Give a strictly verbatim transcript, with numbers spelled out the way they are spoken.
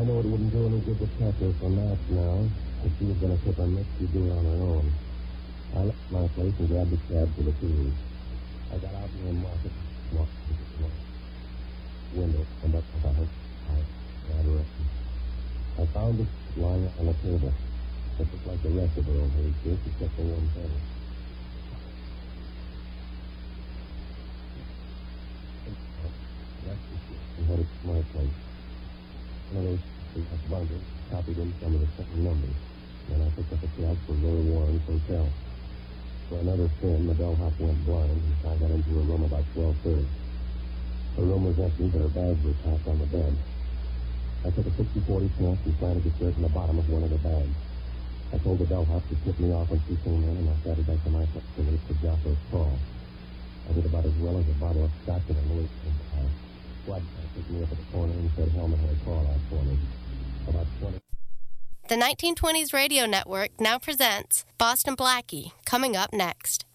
I know it wouldn't do any good to catch her for Max now. If she was going to tip her Mick, she'd do it on her own. I left my place and grabbed a cab to the field. I got out near Market, walked to the window, and up to the house. I got her up. I found it lying on the table. It looked like the rest of her own hay case, except for one thing. And headed to my place. One of those big bundles copied in some of the second numbers. Then I picked up a cab for Roy Warren's hotel. For another spin, the bellhop went blind, and I got into her room about twelve thirty. Her room was empty, but her bags were packed on the bed. I took a sixty forty snap and planted the shirt in the bottom of one of the bags. I told the bellhop to tip me off when she came in, and I started back to my place to wait for Jocko's call. I did about as well as a bottle of scotch in a Louis Vuitton. Squad picked me up at the corner and said Helmet had a call out for me. About twenty... The nineteen twenties Radio Network now presents Boston Blackie, coming up next.